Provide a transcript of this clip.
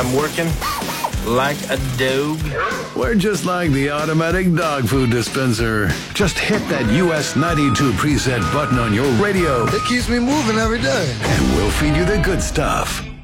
I'm working like a dog. We're just like the automatic dog food dispenser. Just hit that US 92 preset button on your radio. It keeps me moving every day. And we'll feed you the good stuff.